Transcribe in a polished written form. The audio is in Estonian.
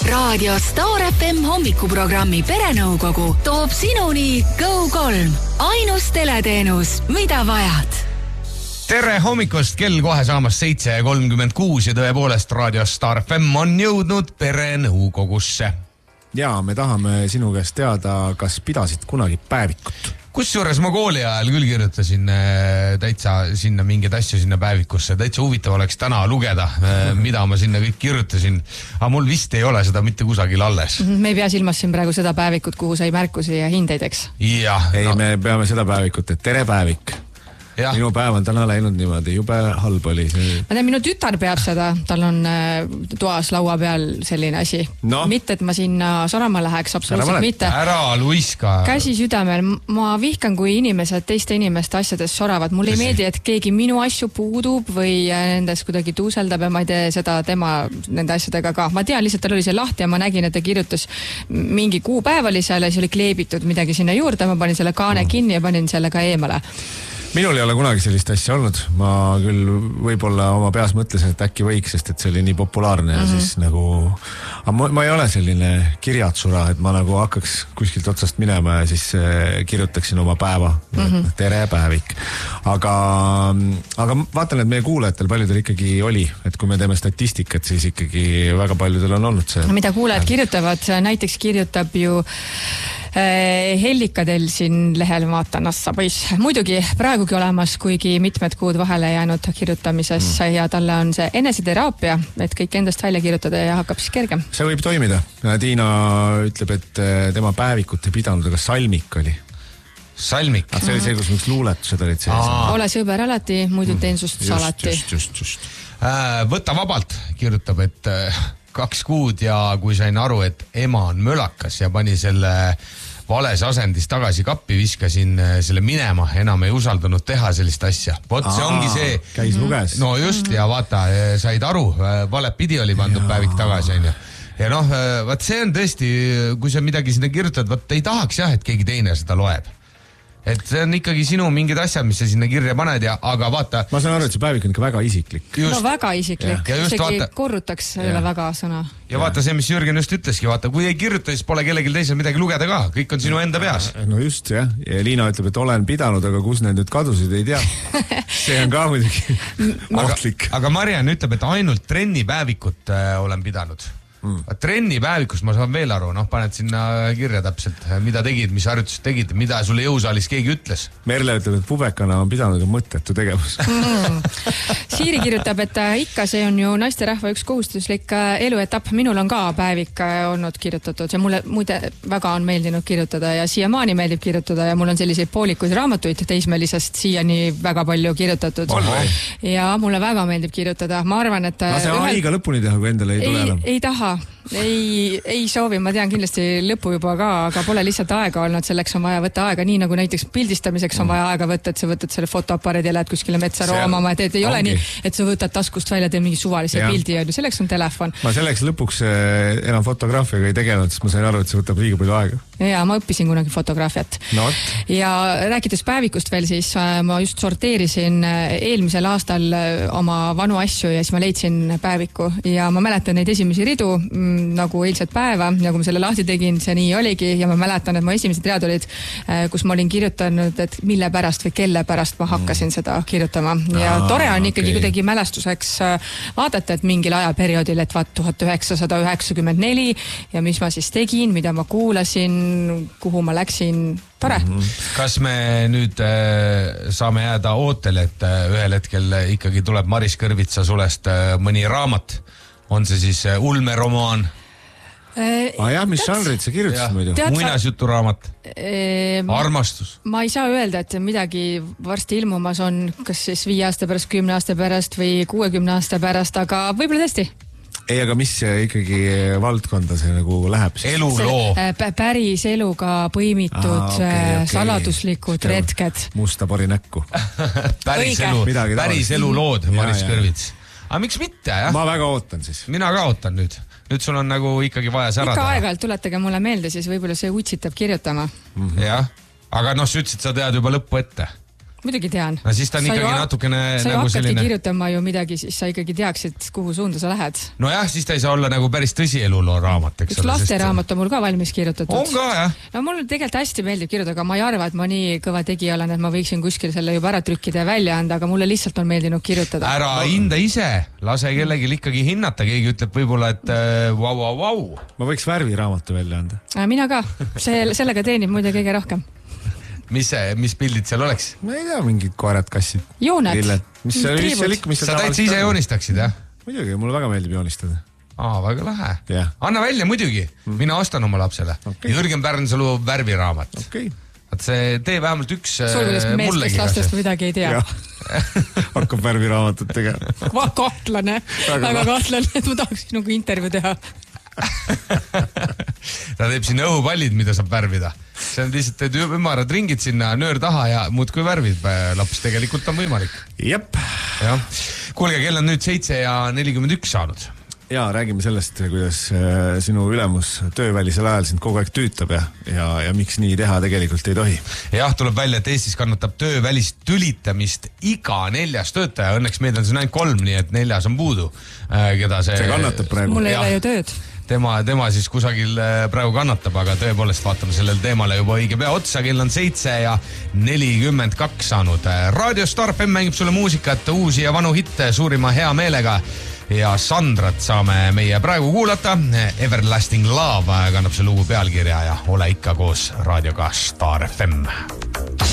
Raadio Star FM hommikuprogrammi Perenõukogu toob sinuni Go3. Ainus teleteenus, mida vajad. Tere hommikust, kell kohe saamas 7:36 ja tõepoolest Raadio Star FM on jõudnud Perenõukogusse. Ja me tahame sinu käest teada, kas pidasid kunagi päevikut? Kusjuures ma kooli ajal küll kirjutasin täitsa sinna mingeid asju sinna päevikusse. Täitsa huvitav oleks täna lugeda, mida ma sinna kõik kirjutasin. Aga mul vist ei ole seda mitte kusagil alles. Me ei pea silmas siin praegu seda päevikut, kuhu sai märkusi ja hindeid, eks? Ei, me peame seda päevikut, et tere päevik. Ja. Minu päev on täna läinud niimoodi, jube halb oli. Ma tean, minu tütar peab seda, tal on toas laua peal selline asi. No. Mitte, et ma sinna sorama läheks, absoluutselt mitte. Ära luiska. Käsi südamel. Ma vihkan, kui inimesed teiste inimeste asjades soravad. Mulle ei meeldi, et keegi minu asju puudub või nendes kuidagi tuuseldab ja ma ei tee seda tema nende asjadega ka. Ma tean, lihtsalt tal oli see lahti ja ma nägin, et ta kirjutas mingi kuupäevali seal ja see oli kleebitud midagi sinna juurde. Ma panin selle kaane kinni ja panin selle ka eemale. Minul ei ole kunagi sellist asja olnud. Ma küll võib-olla oma peas mõtlesin, et äkki võiks, sest et see oli nii populaarne ja siis nagu... Aga ma ei ole selline kirjatsura, et ma nagu hakkaks kuskilt otsast minema ja siis kirjutaksin oma päeva. Tere päevik. Aga vaatan, et meie kuulajatel paljudel ikkagi oli, et kui me teeme statistikat, siis ikkagi väga paljudel on olnud see. Mida kuulajad kirjutavad, näiteks kirjutab ju Hellikadel siin lehel vaatan Nassa poiss. Muidugi praegugi olemas, kuigi mitmed kuud vahele jäänud kirjutamises ja talle on see eneseteraapia, et kõik endast välja kirjutada ja hakkab siis kergem. See võib toimida. Tiina ütleb, et tema päevikut ei pidanud, aga salmik oli. Salmik? See oli see, kus miks luuletused olid sees. Ole sõber alati, muidu teen sust alati. Just. Võta vabalt kirjutab, et 2 kuud ja kui sain aru, et ema on mölakas ja pani selle vales asendis tagasi kappi, viskasin selle minema, enam ei usaldanud teha sellist asja. Vot see ongi see. Käis luges. No just, ja vaata, said aru, valet pidi oli pandud päevik tagasi. Ja noh, vaat see on tõesti, kui sa midagi sinna kirjutad, vaat ei tahaks jah, et keegi teine seda loeb. Et see on ikkagi sinu mingid asjad, mis sa sinna kirja paned ja aga vaata... Ma saan aru, et see päevik on ikka väga isiklik. No väga isiklik. Isegi korrutaks selle väga sõna. Ja vaata see, mis Jürgen just ütleski, vaata, kui ei kirjuta, siis pole kellelgi teisel midagi lugeda ka. Kõik on sinu enda peas. No just, jah. Ja Liina ütleb, et olen pidanud, aga kus need nüüd kadusid, ei tea. See on ka muidugi ohtlik. Aga Mariann ütleb, et ainult trennipäevikut olen pidanud. Trennipäevikust ma saan veel aru, paned sinna kirja täpselt, mida tegid, mis harjutused tegid, mida sulle jõusaalis keegi ütles. Merle ütleb, et pubekana on pidanud mõttetu tegevus. Siiri kirjutab, et ikka see on ju naisterahva üks kohustuslik eluetapp. Minul on ka päevik olnud kirjutatud ja mulle muide väga on meeldinud kirjutada ja siiamaani meeldib kirjutada ja mul on selliseid poolikuid raamatuid teismelisest siiani väga palju kirjutatud. Ja mulle väga meeldib kirjutada. Ma arvan, et... Lase aiga lõpuni teha, kui endale ei tule enam. Ei taha. Ei soovi, ma tean kindlasti lõpu juba ka, aga pole lihtsalt aega olnud, selleks on vaja võtta aega, nii nagu näiteks pildistamiseks on vaja aega võtta, et sa võtad selle fotoaparaadi ja lähed kuskile metsa roomama, et ei ole nii, et sa võtad taskust välja, teed mingi suvalise pildi ja selleks on telefon. Ma selleks lõpuks enam fotograafiaga ei tegelenud, sest ma sain aru, et see võtab liiga palju aega. Ja ma õppisin kunagi fotograafiat. Ja rääkides päevikust veel, siis ma just sorteerisin eelmisel aastal oma vanu asju ja siis ma leidsin päeviku ja ma mäletan neid esimesi ridu nagu eilset päeva ja kui ma selle lahti tegin, see nii oligi ja ma mäletan, et mu esimesed read olid, kus ma olin kirjutanud, et mille pärast või kelle pärast ma hakkasin seda kirjutama ja tore on ikkagi kuidagi mälestuseks vaadata, et mingil ajaperioodil, et vaat 1994 ja mis ma siis tegin, mida ma kuulasin, kuhu ma läksin, tore. Kas me nüüd saame jääda ootele, et ühel hetkel ikkagi tuleb Maris Kõrvitsa sulest mõni raamat? On see siis ulmeromaan? Jah, mis žanrid sa kirjutasid muidu? Muinasjuturaamat? Armastus? Ma ei saa öelda, et midagi varsti ilmumas on, kas siis 5 aasta pärast, 10 aasta pärast või 60 aasta pärast, aga võib-olla tõesti. Ei, aga mis ikkagi valdkonda see nagu läheb? Eluloo. Päris eluga põimitud saladuslikud retked. Musta pori näkku. Päris elulood, Maris Kõrvits. Aga miks mitte, jah? Ma väga ootan siis. Mina ka ootan nüüd. Nüüd sul on nagu ikkagi vaja särada. Ikka aeg-ajalt tuletage mulle meelde, siis võib-olla see utsitab kirjutama. Jah, aga sa ütlesid, sa tead juba lõppu ette. Muidugi tean. No siis ta on ikkagi natukene sa nagu selline... Sa kirjutama ju midagi, siis sa ikkagi teaksid, kuhu suunda sa lähed. No jah, siis ta ei saa olla nagu päris tõsieluloo raamat, eks ole. Üks lasteraamat on mul ka valmis kirjutatud. On ka, jah? No mul tegelikult hästi meeldib kirjutada, aga ma ei arva, et ma nii kõva tegija olen, et ma võiksin kuskil selle juba ära trükkida ja välja anda, aga mulle lihtsalt on meeldinud kirjutada. Ära hinda ise, lase kellelgi ikkagi hinnata, keegi ütleb võib-olla, et vau. Ma võiks värviraamatu välja anda. Mina ka, sellega teenib muide kõige rohkem. Mis pildid seal oleks? Ma ei tea, mingid koerad, kassid. Jooned. Sa täitsa ise joonistaksid, jah? Muidugi, mulle väga meeldib joonistada. Väga lahe. Yeah. Anna välja muidugi. Mina ostan oma lapsele. Okay. Jürgen Pärnsalu värviraamat. Okay. See tee vähemalt üks mullegi. Meestest lastest midagi ei tea. Hakkab värviraamatut tegema. Kahtlane. Väga kahtlane, et ma tahaks sinuga intervju teha. Ta teeb sinna õhupallid, mida saab värvida. See on lihtsalt, teed ümarad ringid sinna nöör taha ja muud kui värvid laps. Tegelikult on võimalik. Jep. Kuulge, kell on nüüd 7:41 saanud. Ja räägime sellest, kuidas sinu ülemus töövälisel ajal sind kogu aeg tüütab ja miks nii teha tegelikult ei tohi. Jah, tuleb välja, et Eestis kannatab töövälist tülitamist iga 4. töötaja. Õnneks meid on siin ainult 3, nii et 4 on puudu. Keda see kannatab praegu. Mul ei ole ju tööd. Tema siis kusagil praegu kannatab, aga tõepoolest vaatame sellele teemale juba õige pea otsa. Kell on 7:42 saanud. Raadio Star FM mängib sulle muusikat, uusi ja vanu hitte suurima hea meelega. Ja Sandrat saame meie praegu kuulata. Everlasting Love kannab see lugu pealkirja ja ole ikka koos raadioga Star FM.